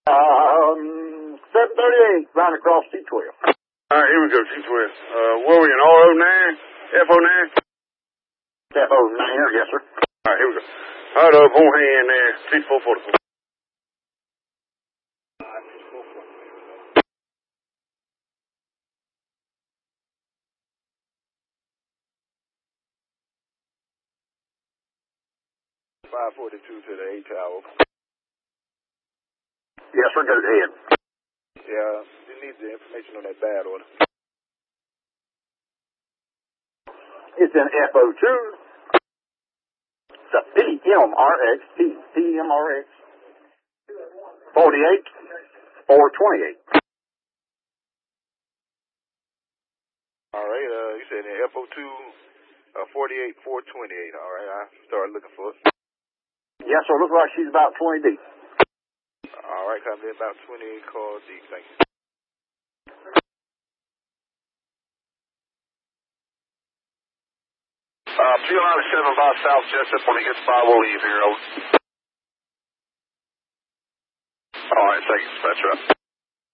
738, round across T12. All right, here we go, T12. Where are we in, R09? F09? F09, yes, sir. All right, here we go. All right, won't hang in there. T444. .542 to the A tower. Yes, sir, go ahead. Yeah, you need the information on that bad order. It's in FO2. It's a PMRX, PMRX. 48, 428. All right, you said in FO2, 48, 428. All right, I started looking for it. Yes, sir, looks like she's about 20 deep. All right, copy about 20 calls deep. Thank you. P-line 75 South Jessup. When it gets by, we'll leave here. All right, thank you, dispatcher.